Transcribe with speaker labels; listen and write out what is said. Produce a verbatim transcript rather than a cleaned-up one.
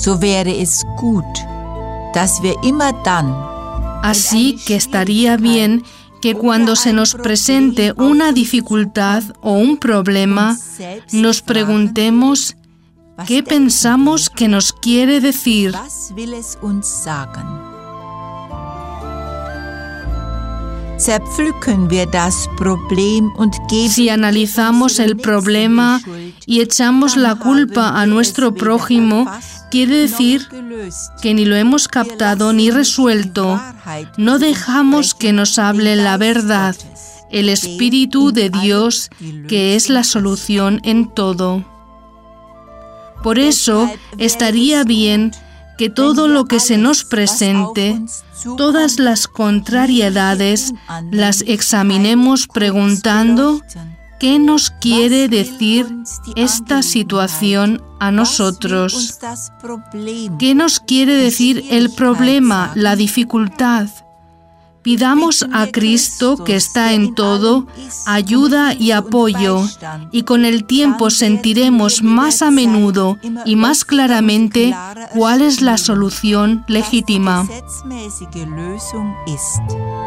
Speaker 1: so wäre es gut, dass wir immer dann.
Speaker 2: Así que estaría bien que cuando se nos presente una dificultad o un problema, nos preguntemos qué pensamos que nos quiere decir.
Speaker 1: Was will es uns sagen? Zerpflücken wir das Problem und geben
Speaker 2: Si analizamos el problema y echamos la culpa a nuestro prójimo, quiere decir que ni lo hemos captado ni resuelto. No dejamos que nos hable la verdad, el Espíritu de Dios, que es la solución en todo. Por eso estaría bien que todo lo que se nos presente, todas las contrariedades, las examinemos preguntando qué nos quiere decir esta situación a nosotros. ¿Qué nos quiere decir el problema, la dificultad? Pidamos a Cristo, que está en todo, ayuda y apoyo, y con el tiempo sentiremos más a menudo y más claramente cuál es la solución legítima.